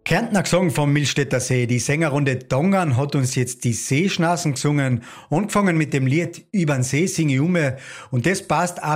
Kärntner Gesang vom Millstätter See. Die Sängerrunde Tongan hat uns jetzt die Seeschnasen gesungen. Angefangen mit dem Lied Übern See singe ich ume. Und das passt auch